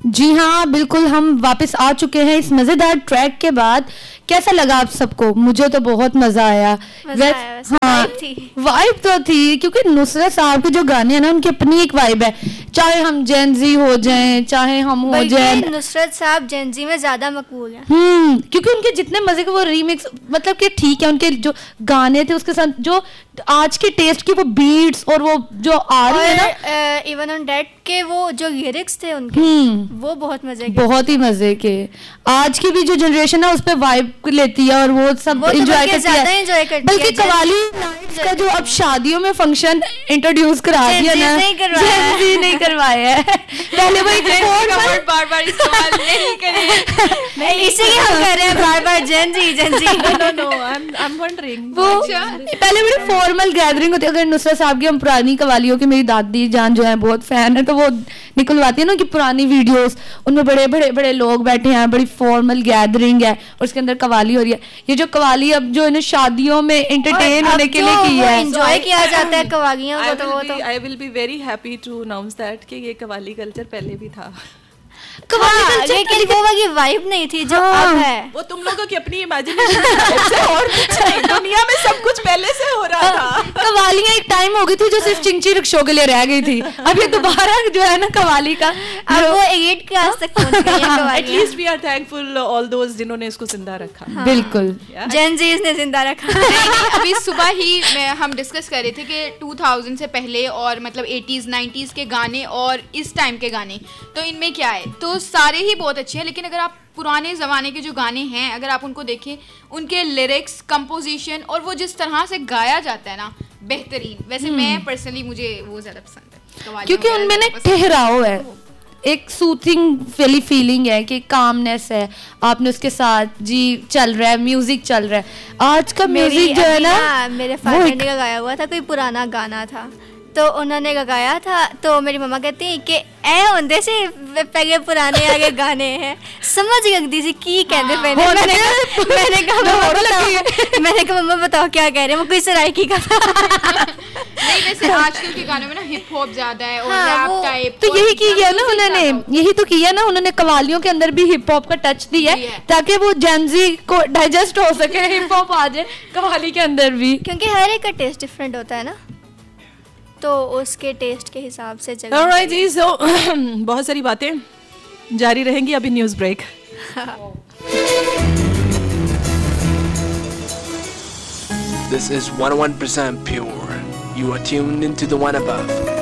जी हाँ, बिल्कुल हम वापस आ चुके हैं इस मज़ेदार ट्रैक के बाद। कैसा लगा आप सबको? मुझे तो बहुत मज़ा आया। हाँ, वाइब तो थी, क्योंकि नुसरत साहब के जो गाने हैं ना, उनकी अपनी एक वाइब है। चाहे हम जेनजी हो जाएं, चाहे हम हो जाएं, नुसरत साहब जेनजी में ज्यादा मकबूल हैं। क्योंकि उनके जितने मजे के वो रीमिक्स, मतलब कि ठीक है, उनके जो गाने थे उसके साथ जो आज के टेस्ट की वो बीट्स और वो जो आ रही है ना, इवन ऑन डेट के वो जो लिरिक्स थे उनके, वो बहुत मजे के, बहुत ही मजे के। आज की भी जो जनरेशन है उस पे वाइब लेती है और वो सब एंजॉय करती है। बल्कि कवाली नाइट्स का जो अब शादियों में फंक्शन इंट्रोड्यूस करा दिया ना, नहीं करवाया है। पहले वो एक बार इस्तेमाल नहीं करें, इसीलिए हम कर रहे हैं बार Gen Z. No I am wondering, वो पहले बड़ी फॉर्मल गैदरिंग होती है। अगर नुसरत साहब की हम पुरानी कवालियों की, मेरी दादी जान जो है बहुत फैन है, तो वो निकलवाती है ना कि पुरानी वीडियोस, उनमें बड़े लोग बैठे हैं, बड़ी फॉर्मल गैदरिंग है और उसके अंदर कवाली हो रही है। ये जो कवाली अब जो है शादियों में एंटरटेन होने के लिए की है, एंजॉय किया जाता है कवालियों को, तो I will be very happy to announce that कि ये कवाली कल्चर पहले भी था। लेकिन वो वाली वाइब नहीं थी जो अब है। वो तुम लोगों की अपनी इमेजिनेशन से और कुछ नहीं, दुनिया में सब कुछ पहले से हो रहा था। कवालियां एक टाइम हो गई थी जो सिर्फ चिंची रिक्शों के लिए रह गई थी। अब ये दोबारा जो है ना कवाली का, अब वो 8 क्लास तक पहुंच गई है qawwali. At least we are thankful all those जिन्होंने इसको जिंदा रखा। बिल्कुल, जेनजीज ने जिंदा रखा। अभी सुबह ही हम डिस्कस कर रहे थे कि 2000 से पहले और मतलब 80s 90s के गाने और इस टाइम के गाने, तो इनमें क्या है? तो सारे ही बहुत अच्छे हैं, लेकिन अगर आप पुराने ज़माने के जो गाने हैं अगर आप उनको देखें, उनके लिरिक्स, कंपोजिशन और वो जिस तरह से गाया जाता है ना, बेहतरीन। वैसे मैं पर्सनली मुझे वो ज़्यादा पसंद है, क्योंकि उनमें ना ठहराव है, एक सूथिंग वाली फीलिंग है कि कामनेस है, आपने उसके साथ जी चल रहा है, म्यूजिक चल रहा है। आज का म्यूजिक जो है ना, मेरे फादर ने गाया हुआ था, कोई पुराना गाना था तो उन्होंने गाया था, तो मेरी मम्मा कहती है कि ऐ होंदे से पहले पुराने आगे गाने हैं, समझ लगती सी की कहते पहले। मैंने कहा मम्मा बताओ क्या कह रहे हैं, वो कोई सराइकी का था। नहीं, वैसे आजकल के गानों में ना हिप हॉप ज्यादा है और रैप टाइप, तो यही किया ना उन्होंने, यही तो किया ना उन्होंने, कवालियों के अंदर भी हिप हॉप का टच दिया है ताकि वो जेनजी को डाइजेस्ट हो सके, हिप हॉप आ जाए कवाली के अंदर भी, क्योंकि हर एक का टेस्ट डिफरेंट होता है ना, तो उसके टेस्ट के हिसाब से जगह। ऑलराइट जी, सो बहुत सारी बातें जारी रहेंगी, अभी news break. This is 101% pure. You are tuned into the one above.